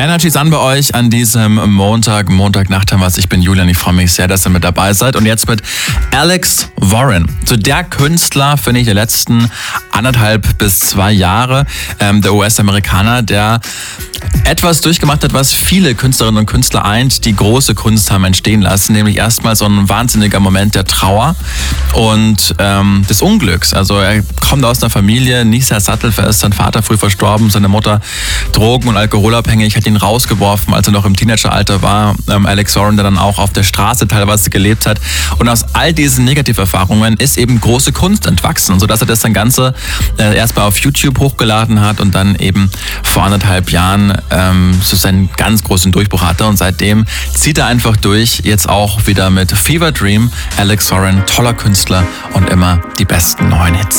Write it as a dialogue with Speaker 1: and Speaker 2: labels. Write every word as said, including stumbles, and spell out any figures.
Speaker 1: Energy's an bei euch an diesem Montag, Montagnacht haben wir's. Ich bin Julian, ich freue mich sehr, dass ihr mit dabei seid. Und jetzt mit Alex Warren. So der Künstler, finde ich, der letzten anderthalb bis zwei Jahre, ähm, der U S-Amerikaner, der etwas durchgemacht hat, was viele Künstlerinnen und Künstler eint, die große Kunst haben entstehen lassen, nämlich erstmal so ein wahnsinniger Moment der Trauer und ähm, des Unglücks. Also er kommt aus einer Familie, nicht sehr sattelfest, sein Vater früh verstorben, seine Mutter drogen- und alkoholabhängig, hat ihn rausgeworfen, als er noch im Teenageralter war. Ähm, Alex Warren, der dann auch auf der Straße teilweise gelebt hat. Und aus all diesen Negativerfahrungen ist eben große Kunst entwachsen, sodass er das dann Ganze äh, erstmal auf YouTube hochgeladen hat und dann eben vor anderthalb Jahren ähm, so seinen ganz großen Durchbruch hatte. Und seitdem zieht er einfach durch, jetzt auch wieder mit Fever Dream. Alex Warren, toller Künstler und immer die besten neuen Hits.